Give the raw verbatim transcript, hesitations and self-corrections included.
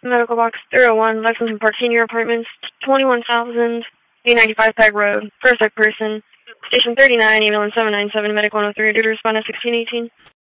Medical box three oh one, Lexington Park Senior Apartments, twenty-one thousand, eight ninety-five Peg Road. First person. Station thirty-nine, ambulance seven nine seven, medic one oh three, due to respond at sixteen eighteen.